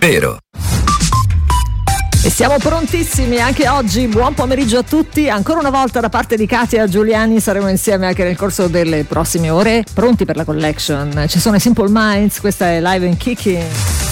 vero. E siamo prontissimi anche oggi. Buon pomeriggio a tutti. Ancora una volta da parte di Katia Giuliani saremo insieme anche nel corso delle prossime ore, pronti per la collection. Ci sono i Simple Minds, questa è Live and Kicking.